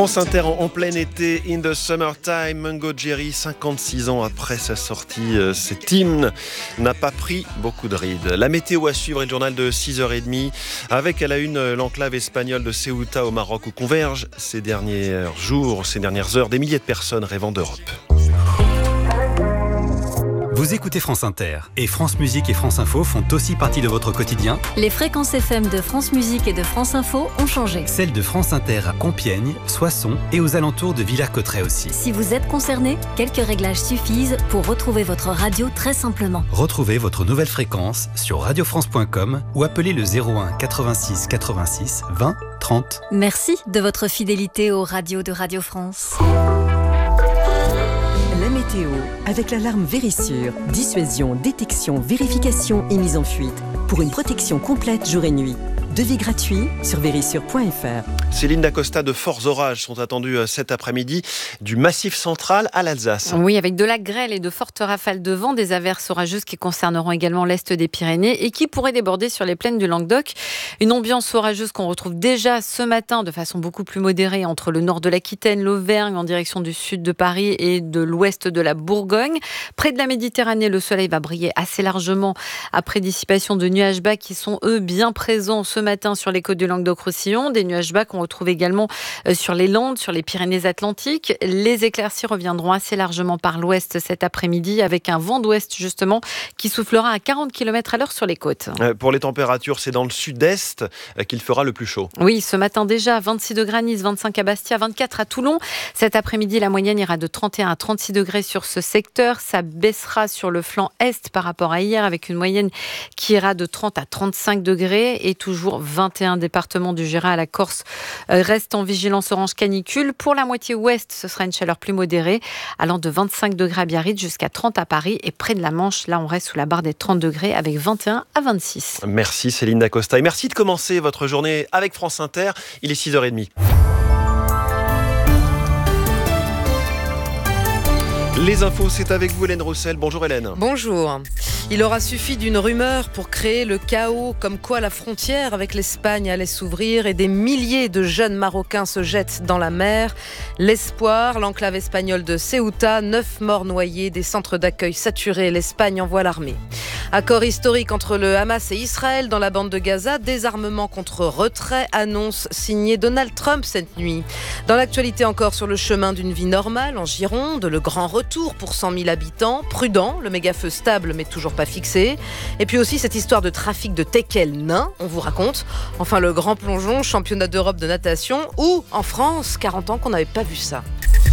France Inter en plein été, In the Summertime. Mungo Jerry, 56 ans après sa sortie, cet hymne n'a pas pris beaucoup de rides. La météo à suivre est le journal de 6h30 avec à la une l'enclave espagnole de Ceuta au Maroc où convergent ces derniers jours, ces dernières heures, des milliers de personnes rêvant d'Europe. Vous écoutez France Inter et France Musique et France Info font aussi partie de votre quotidien. Les fréquences FM de France Musique et de France Info ont changé. Celles de France Inter à Compiègne, Soissons et aux alentours de Villers-Cotterêts aussi. Si vous êtes concerné, quelques réglages suffisent pour retrouver votre radio très simplement. Retrouvez votre nouvelle fréquence sur radiofrance.com ou appelez le 01 86 86 20 30. Merci de votre fidélité aux radios de Radio France. La météo, avec l'alarme Vérissure. Dissuasion, détection, vérification et mise en fuite. Pour une protection complète jour et nuit. Devis gratuit sur vérissure.fr. Céline Dacosta, de forts orages sont attendus cet après-midi du Massif central à l'Alsace. Oui, avec de la grêle et de fortes rafales de vent, des averses orageuses qui concerneront également l'est des Pyrénées et qui pourraient déborder sur les plaines du Languedoc. Une ambiance orageuse qu'on retrouve déjà ce matin de façon beaucoup plus modérée entre le nord de l'Aquitaine, l'Auvergne en direction du sud de Paris et de l'ouest de la Bourgogne. Près de la Méditerranée, le soleil va briller assez largement après dissipation de nuages bas qui sont eux bien présents ce matin sur les côtes du Languedoc-Roussillon. Des nuages bas qu'on retrouve également sur les Landes, sur les Pyrénées-Atlantiques. Les éclaircies reviendront assez largement par l'ouest cet après-midi avec un vent d'ouest justement qui soufflera à 40 km/h sur les côtes. Pour les températures, c'est dans le sud-est qu'il fera le plus chaud. Oui, ce matin déjà, 26 degrés à Nice, 25 à Bastia, 24 à Toulon. Cet après-midi, la moyenne ira de 31 à 36 degrés sur ce secteur. Ça baissera sur le flanc est par rapport à hier avec une moyenne qui ira de 30 à 35 degrés et toujours 21 départements du Jura à la Corse restent en vigilance orange canicule. Pour la moitié ouest, ce sera une chaleur plus modérée, allant de 25 degrés à Biarritz jusqu'à 30 à Paris. Et près de la Manche, là, on reste sous la barre des 30 degrés avec 21 à 26. Merci Céline Dacosta et merci de commencer votre journée avec France Inter. Il est 6h30. Les infos, c'est avec vous Hélène Roussel. Bonjour Hélène. Bonjour. Il aura suffi d'une rumeur pour créer le chaos, comme quoi la frontière avec l'Espagne allait s'ouvrir et des milliers de jeunes Marocains se jettent dans la mer. L'espoir, l'enclave espagnole de Ceuta, 9 morts noyés, des centres d'accueil saturés, l'Espagne envoie l'armée. Accord historique entre le Hamas et Israël dans la bande de Gaza, désarmement contre retrait, annonce signée Donald Trump cette nuit. Dans l'actualité encore sur le chemin d'une vie normale en Gironde, le grand retour pour 100 000 habitants, prudent, le méga-feu stable mais toujours pas fixé. Et puis aussi cette histoire de trafic de teckels nains, on vous raconte. Enfin le grand plongeon, championnat d'Europe de natation, ou en France, 40 ans qu'on n'avait pas vu ça.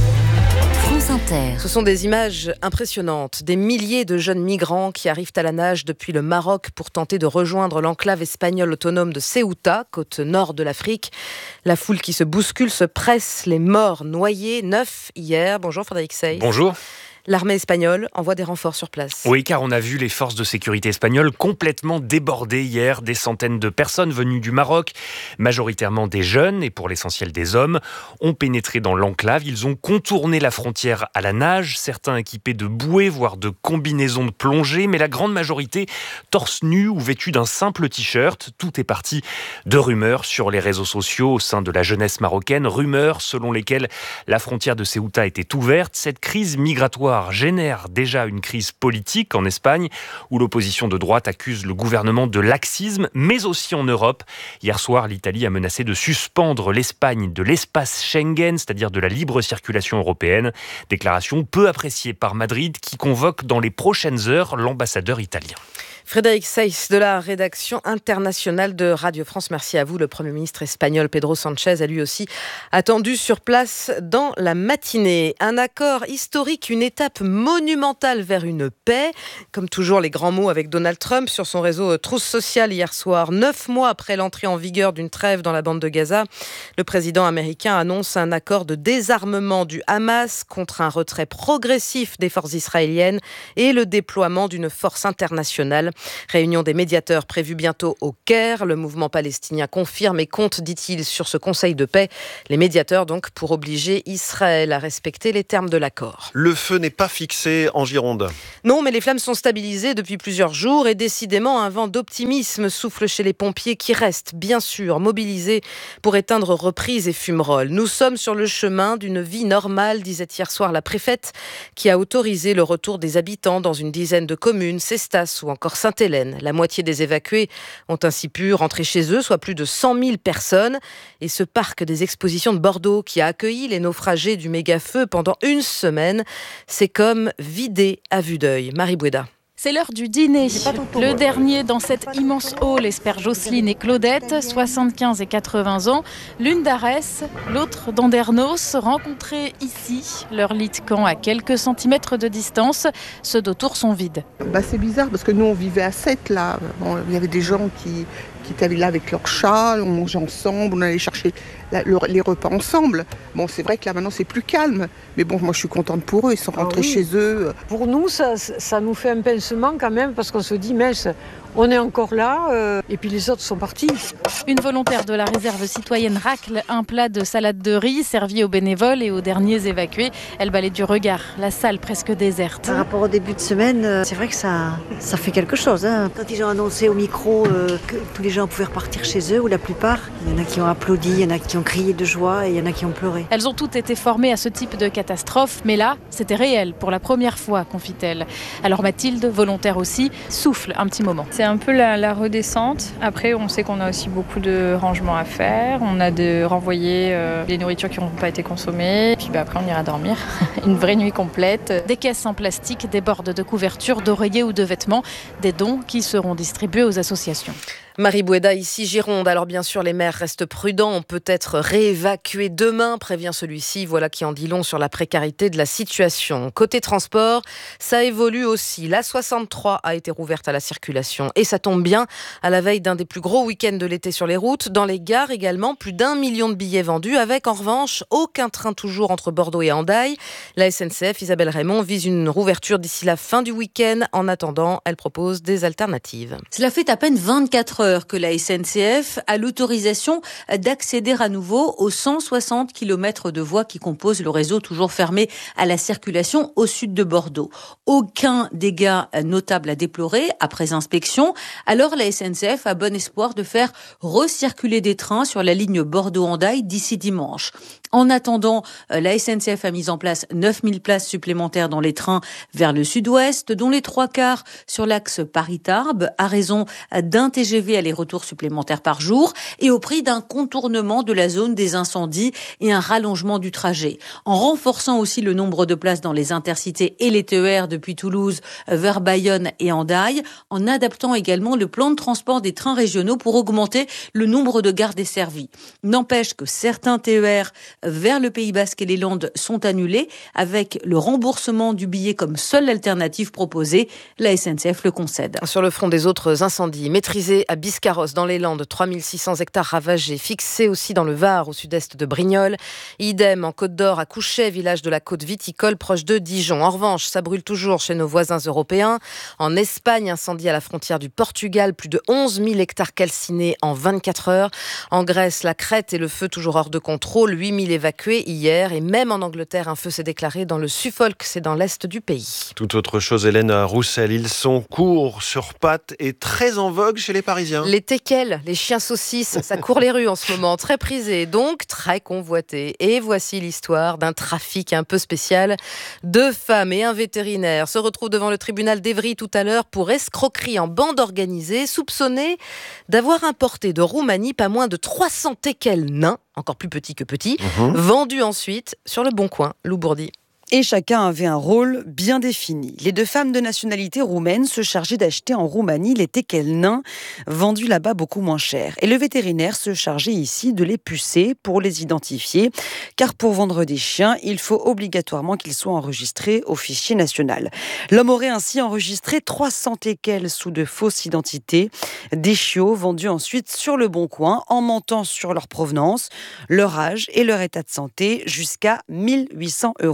France Inter. Ce sont des images impressionnantes, des milliers de jeunes migrants qui arrivent à la nage depuis le Maroc pour tenter de rejoindre l'enclave espagnole autonome de Ceuta, côte nord de l'Afrique. La foule qui se bouscule, se presse, les morts noyés, 9 hier. Bonjour Frédéric Seyss. Bonjour. L'armée espagnole envoie des renforts sur place. Oui, car on a vu les forces de sécurité espagnoles complètement débordées hier. Des centaines de personnes venues du Maroc, majoritairement des jeunes et pour l'essentiel des hommes, ont pénétré dans l'enclave. Ils ont contourné la frontière à la nage, certains équipés de bouées, voire de combinaisons de plongée, mais la grande majorité torse nu ou vêtus d'un simple t-shirt. Tout est parti de rumeurs sur les réseaux sociaux au sein de la jeunesse marocaine. Rumeurs selon lesquelles la frontière de Ceuta était ouverte. Cette crise migratoire génère déjà une crise politique en Espagne où l'opposition de droite accuse le gouvernement de laxisme, mais aussi en Europe. Hier soir, l'Italie a menacé de suspendre l'Espagne de l'espace Schengen, c'est-à-dire de la libre circulation européenne. Déclaration peu appréciée par Madrid qui convoque dans les prochaines heures l'ambassadeur italien. Frédéric Seyss de la rédaction internationale de Radio France. Merci à vous. Le Premier ministre espagnol Pedro Sánchez a lui aussi attendu sur place dans la matinée. Un accord historique, une étape monumentale vers une paix. Comme toujours, les grands mots avec Donald Trump sur son réseau Truth Social hier soir. 9 mois après l'entrée en vigueur d'une trêve dans la bande de Gaza, le président américain annonce un accord de désarmement du Hamas contre un retrait progressif des forces israéliennes et le déploiement d'une force internationale. Réunion des médiateurs prévue bientôt au Caire. Le mouvement palestinien confirme et compte, dit-il, sur ce conseil de paix. Les médiateurs donc pour obliger Israël à respecter les termes de l'accord. Le feu n'est pas fixé en Gironde. Non, mais les flammes sont stabilisées depuis plusieurs jours et décidément un vent d'optimisme souffle chez les pompiers qui restent bien sûr mobilisés pour éteindre reprises et fumerolles. Nous sommes sur le chemin d'une vie normale, disait hier soir la préfète, qui a autorisé le retour des habitants dans une dizaine de communes, Cestas ou encore Sainte-Hélène. La moitié des évacués ont ainsi pu rentrer chez eux, soit plus de 100 000 personnes. Et ce parc des expositions de Bordeaux, qui a accueilli les naufragés du méga-feu pendant une semaine, c'est comme vidé à vue d'œil. Marie Boueda. C'est l'heure du dîner. Le dernier dans cette immense hall espère Jocelyne et Claudette, 75 et 80 ans. L'une d'Arès, l'autre d'Andernos, rencontrés ici. Leur lit de camp à quelques centimètres de distance. Ceux d'autour sont vides. C'est bizarre parce que nous on vivait à 7 là. Il y avait des gens qui étaient là avec leurs chats, on mangeait ensemble, on allait chercher les repas ensemble. C'est vrai que là maintenant c'est plus calme, mais moi je suis contente pour eux, ils sont rentrés chez eux. Pour nous ça nous fait un pincement quand même parce qu'on se dit on est encore là et puis les autres sont partis. Une volontaire de la réserve citoyenne racle un plat de salade de riz servi aux bénévoles et aux derniers évacués. Elle balaie du regard la salle presque déserte. Par rapport au début de semaine, c'est vrai que ça fait quelque chose. Quand ils ont annoncé au micro que tous les gens pouvaient repartir chez eux, ou la plupart, il y en a qui ont applaudi, il y en a qui ont crié de joie et il y en a qui ont pleuré. Elles ont toutes été formées à ce type de catastrophe, mais là, c'était réel pour la première fois, confie-t-elle. Alors Mathilde, volontaire aussi, souffle un petit moment. C'est un peu la redescente. Après, on sait qu'on a aussi beaucoup de rangements à faire. On a de renvoyer les nourritures qui n'ont pas été consommées. Puis après, on ira dormir. Une vraie nuit complète. Des caisses en plastique, des bordes de couverture, d'oreillers ou de vêtements. Des dons qui seront distribués aux associations. Marie Boueda, ici Gironde. Alors bien sûr, les maires restent prudents. On peut être réévacué demain, prévient celui-ci. Voilà qui en dit long sur la précarité de la situation. Côté transport, ça évolue aussi. La 63 a été rouverte à la circulation. Et ça tombe bien, à la veille d'un des plus gros week-ends de l'été sur les routes. Dans les gares également, plus d'1 million de billets vendus, avec en revanche aucun train toujours entre Bordeaux et Hendaye. La SNCF, Isabelle Raymond, vise une rouverture d'ici la fin du week-end. En attendant, elle propose des alternatives. Cela fait à peine 24 heures que la SNCF a l'autorisation d'accéder à nouveau aux 160 km de voies qui composent le réseau toujours fermé à la circulation au sud de Bordeaux. Aucun dégât notable à déplorer après inspection. Alors la SNCF a bon espoir de faire recirculer des trains sur la ligne Bordeaux-Hendaye d'ici dimanche. En attendant, la SNCF a mis en place 9000 places supplémentaires dans les trains vers le sud-ouest, dont les 3/4 sur l'axe Paris-Tarbes, à raison d'un TGV aller-retour supplémentaire par jour et au prix d'un contournement de la zone des incendies et un rallongement du trajet. En renforçant aussi le nombre de places dans les intercités et les TER depuis Toulouse vers Bayonne et Hendaye, en adaptant également le plan de transport des trains régionaux pour augmenter le nombre de gares desservies. N'empêche que certains TER vers le Pays Basque et les Landes sont annulés avec le remboursement du billet comme seule alternative proposée. La SNCF le concède. Sur le front des autres incendies, maîtrisés à Biscarrosse dans les Landes, 3600 hectares ravagés, fixés aussi dans le Var au sud-est de Brignoles. Idem en Côte d'Or à Couchet, village de la côte viticole proche de Dijon. En revanche, ça brûle toujours chez nos voisins européens. En Espagne, incendie à la frontière du Portugal, plus de 11 000 hectares calcinés en 24 heures. En Grèce, la crête et le feu toujours hors de contrôle, 8 000 évacués hier. Et même en Angleterre, un feu s'est déclaré dans le Suffolk, c'est dans l'est du pays. Tout autre chose, Hélène Roussel, ils sont courts sur pattes et très en vogue chez les Parisiens. Les teckels, les chiens saucisses, ça court les rues en ce moment, très prisés, donc très convoités. Et voici l'histoire d'un trafic un peu spécial. 2 femmes et un vétérinaire se retrouvent devant le tribunal d'Évry tout à l'heure pour escroquerie en bande organisée, soupçonnés d'avoir importé de Roumanie pas moins de 300 teckels nains, encore plus petits que petits, vendus ensuite sur le Bon Coin. Lou Bourdi. Et chacun avait un rôle bien défini. Les 2 femmes de nationalité roumaine se chargeaient d'acheter en Roumanie les teckels nains, vendus là-bas beaucoup moins cher. Et le vétérinaire se chargeait ici de les pucer pour les identifier, car pour vendre des chiens, il faut obligatoirement qu'ils soient enregistrés au fichier national. L'homme aurait ainsi enregistré 300 teckels sous de fausses identités, des chiots vendus ensuite sur le Bon Coin en mentant sur leur provenance, leur âge et leur état de santé jusqu'à 1 800 €.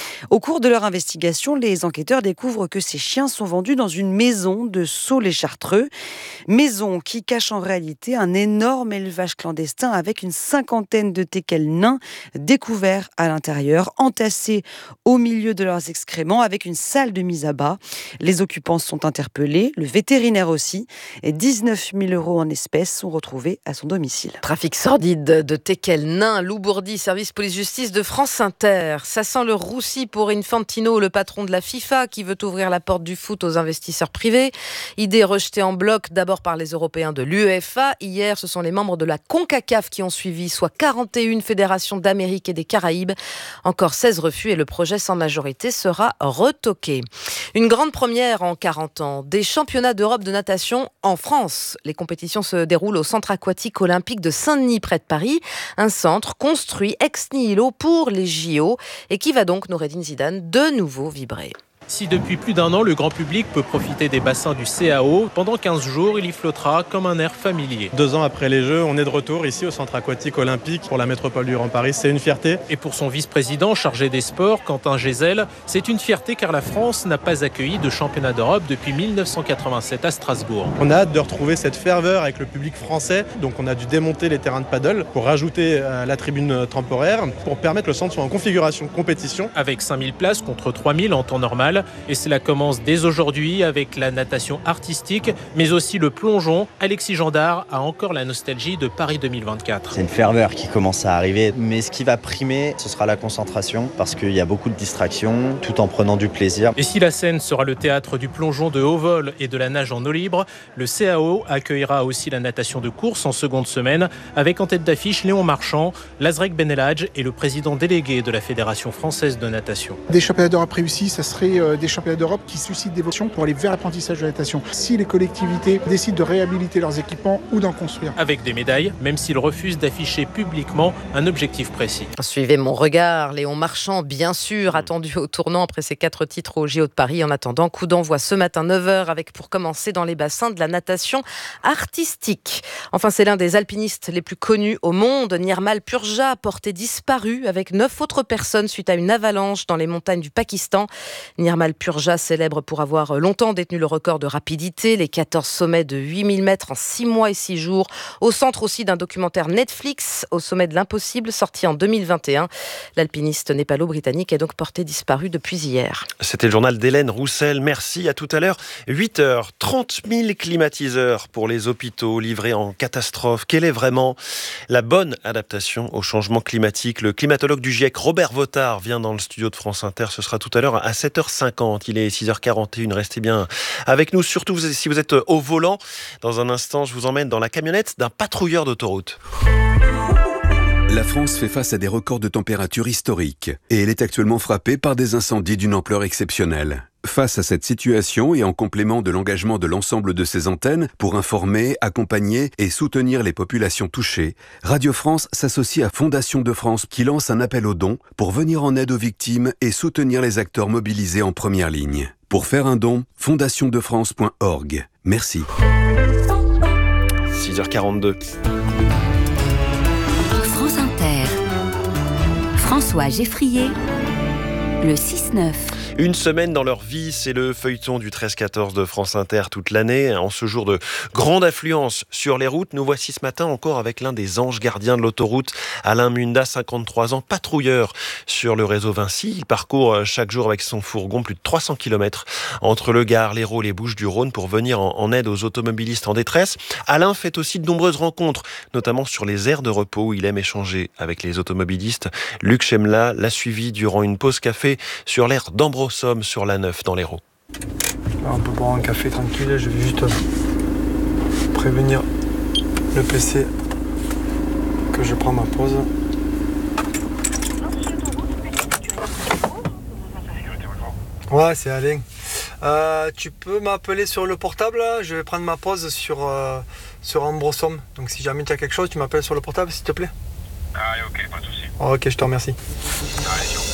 Au cours de leur investigation, les enquêteurs découvrent que ces chiens sont vendus dans une maison de Saulx-les-Chartreux. Maison qui cache en réalité un énorme élevage clandestin avec une 50aine de teckels nains découverts à l'intérieur, entassés au milieu de leurs excréments avec une salle de mise à bas. Les occupants sont interpellés, le vétérinaire aussi, et 19 000 € en espèces sont retrouvés à son domicile. Trafic sordide de teckels nains, Lou Bourdi, service police-justice de France Inter. Ça sent le roussi pour Infantino, le patron de la FIFA, qui veut ouvrir la porte du foot aux investisseurs privés. Idée rejetée en bloc d'abord par les Européens de l'UEFA. Hier, ce sont les membres de la CONCACAF qui ont suivi, soit 41 fédérations d'Amérique et des Caraïbes. Encore 16 refus et le projet sans majorité sera retoqué. Une grande première en 40 ans, des championnats d'Europe de natation en France. Les compétitions se déroulent au centre aquatique olympique de Saint-Denis près de Paris, un centre construit ex nihilo pour les JO et qui va donc, Noureddine Zidane, de nouveau vibrer. Si depuis plus d'1 an, le grand public peut profiter des bassins du CAO, pendant 15 jours, il y flottera comme un air familier. 2 ans après les Jeux, on est de retour ici au centre aquatique olympique pour la métropole du Grand Paris. C'est une fierté. Et pour son vice-président chargé des sports, Quentin Gézel, c'est une fierté car la France n'a pas accueilli de championnat d'Europe depuis 1987 à Strasbourg. On a hâte de retrouver cette ferveur avec le public français. Donc on a dû démonter les terrains de paddle pour rajouter la tribune temporaire pour permettre le centre soit en configuration compétition. Avec 5000 places contre 3000 en temps normal. Et cela commence dès aujourd'hui avec la natation artistique, mais aussi le plongeon. Alexis Gendard a encore la nostalgie de Paris 2024. C'est une ferveur qui commence à arriver, mais ce qui va primer, ce sera la concentration, parce qu'il y a beaucoup de distractions, tout en prenant du plaisir. Et si la Seine sera le théâtre du plongeon de haut vol et de la nage en eau libre, le CAO accueillera aussi la natation de course en seconde semaine, avec en tête d'affiche Léon Marchand, Lazrek Benelhadj et le président délégué de la Fédération française de natation. Des championnats d'Europe réussis, ça serait des championnats d'Europe qui suscitent des vocations pour aller vers l'apprentissage de la natation. Si les collectivités décident de réhabiliter leurs équipements ou d'en construire. Avec des médailles, même s'ils refusent d'afficher publiquement un objectif précis. Suivez mon regard, Léon Marchand, bien sûr, attendu au tournant après ses 4 titres au JO de Paris. En attendant, coup d'envoi ce matin 9h avec pour commencer dans les bassins de la natation artistique. Enfin, c'est l'un des alpinistes les plus connus au monde. Nirmal Purja, porté disparu avec 9 autres personnes suite à une avalanche dans les montagnes du Pakistan. Nirmal Purja, célèbre pour avoir longtemps détenu le record de rapidité, les 14 sommets de 8000 mètres en 6 mois et 6 jours, au centre aussi d'un documentaire Netflix, Au sommet de l'impossible, sorti en 2021. L'alpiniste népalo-britannique est donc porté disparu depuis hier. C'était le journal d'Hélène Roussel. Merci, à tout à l'heure. 8h, 30 000 climatiseurs pour les hôpitaux livrés en catastrophe. Quelle est vraiment la bonne adaptation au changement climatique ? Le climatologue du GIEC, Robert Votard, vient dans le studio de France Inter. Ce sera tout à l'heure à 7h50. Il est 6h41. Restez bien avec nous, surtout si vous êtes au volant. Dans un instant, je vous emmène dans la camionnette d'un patrouilleur d'autoroute. La France fait face à des records de température historiques et elle est actuellement frappée par des incendies d'une ampleur exceptionnelle. Face à cette situation et en complément de l'engagement de l'ensemble de ses antennes pour informer, accompagner et soutenir les populations touchées, Radio France s'associe à Fondation de France qui lance un appel aux dons pour venir en aide aux victimes et soutenir les acteurs mobilisés en première ligne. Pour faire un don, fondationdefrance.org. Merci. 6h42. France Inter. François Geffrier, le 6-9. Une semaine dans leur vie, c'est le feuilleton du 13-14 de France Inter toute l'année. En ce jour de grande affluence sur les routes, nous voici ce matin encore avec l'un des anges gardiens de l'autoroute, Alain Munda, 53 ans, patrouilleur sur le réseau Vinci. Il parcourt chaque jour avec son fourgon plus de 300 km entre le Gard, l'Hérault, les Bouches-du-Rhône pour venir en aide aux automobilistes en détresse. Alain fait aussi de nombreuses rencontres, notamment sur les aires de repos où il aime échanger avec les automobilistes. Luc Chemla l'a suivi durant une pause café sur l'aire d'Ambrosomme sur la 9 dans l'Hérault. On peut boire un café tranquille, je vais juste prévenir le PC que je prends ma pause. Ouais, c'est Alain. Tu peux m'appeler sur le portable là ? Je vais prendre ma pause sur Ambrosomme. Donc si jamais tu as quelque chose, tu m'appelles sur le portable s'il te plaît. Allez, ok, pas de soucis. Ok, je te remercie. Allez, ciao.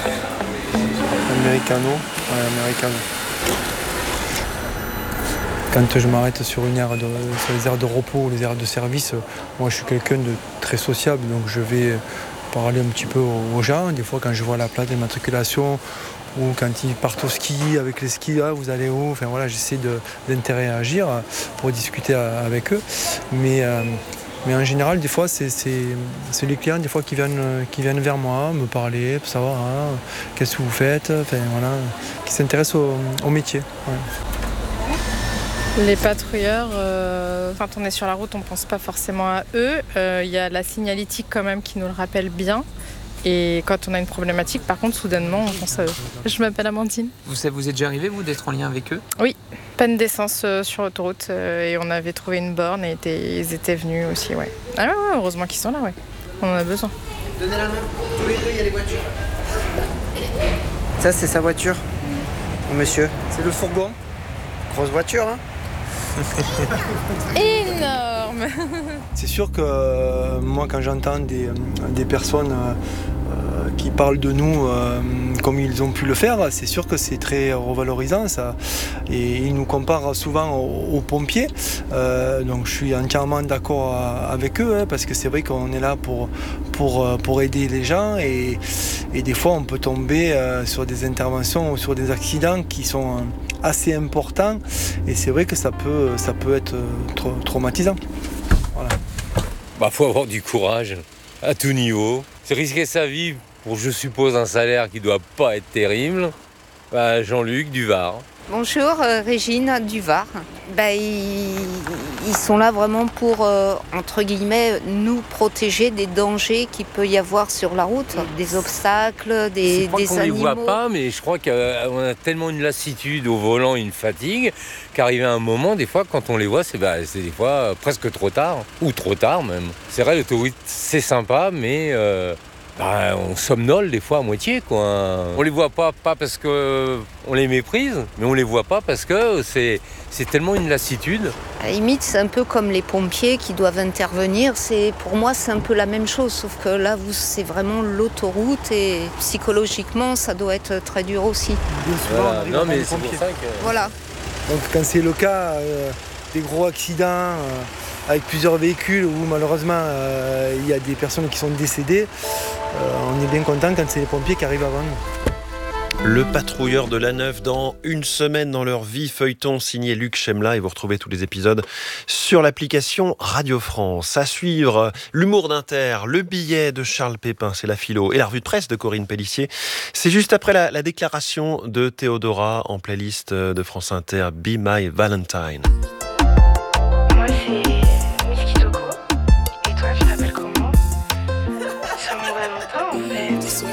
Americano. Ouais, Americano. Quand je m'arrête sur les aires de repos ou les aires de service, moi je suis quelqu'un de très sociable, donc je vais parler un petit peu aux gens. Des fois quand je vois la plaque d'immatriculation ou quand ils partent au ski avec les skis, vous allez où ? Enfin voilà, j'essaie d'interagir pour discuter avec eux. Mais en général, des fois, c'est les clients des fois, qui viennent vers moi, me parler, pour savoir qu'est-ce que vous faites, enfin, voilà, qui s'intéressent au métier. Ouais. Les patrouilleurs, quand on est sur la route, on ne pense pas forcément à eux. Il y a la signalétique quand même qui nous le rappelle bien. Et quand on a une problématique, par contre, soudainement, on pense à eux. Je m'appelle Amandine. Vous êtes déjà arrivé, vous, d'être en lien avec eux ? Oui, panne d'essence sur l'autoroute et on avait trouvé une borne et ils étaient venus aussi, ouais. Ah ouais, heureusement qu'ils sont là, ouais. On en a besoin. Donnez la main. Tous les deux, il y a les voitures. Ça, c'est sa voiture, monsieur. C'est le fourgon. Grosse voiture, hein. Énorme. C'est sûr que moi, quand j'entends des personnes qui parlent de nous comme ils ont pu le faire, c'est sûr que c'est très revalorisant ça. Et ils nous comparent souvent aux pompiers. Donc je suis entièrement d'accord avec eux, parce que c'est vrai qu'on est là pour aider les gens et des fois on peut tomber sur des interventions ou sur des accidents qui sont assez importants et c'est vrai que ça peut être traumatisant. Voilà. Faut avoir du courage à tout niveau. C'est risquer sa vie pour, je suppose, un salaire qui doit pas être terrible. Jean-Luc du Var. Bonjour, Régine du Var. Ils sont là vraiment pour, entre guillemets, nous protéger des dangers qu'il peut y avoir sur la route, des obstacles, des animaux. Je crois qu'on les voit pas, mais je crois qu'on a tellement une lassitude au volant, une fatigue, qu'arrivé à un moment, des fois, quand on les voit, c'est des fois presque trop tard, ou trop tard même. C'est vrai, l'autoroute, c'est sympa, mais... on somnole des fois à moitié, quoi. On les voit pas parce qu'on les méprise, mais on les voit pas parce que c'est tellement une lassitude. À la limite, c'est un peu comme les pompiers qui doivent intervenir. Pour moi, c'est un peu la même chose, sauf que là, c'est vraiment l'autoroute et psychologiquement, ça doit être très dur aussi. Voilà. Non, mais c'est pour ça que... Voilà. Donc quand c'est le cas, des gros accidents... avec plusieurs véhicules où malheureusement il y a des personnes qui sont décédées, on est bien content quand c'est les pompiers qui arrivent avant nous. Le patrouilleur de l'A9 dans Une semaine dans leur vie, feuilleton signé Luc Chemla, et vous retrouvez tous les épisodes sur l'application Radio France. À suivre, l'humour d'Inter, le billet de Charles Pépin, c'est la philo, et la revue de presse de Corinne Pellissier. C'est juste après la déclaration de Théodora en playlist de France Inter, Be My Valentine.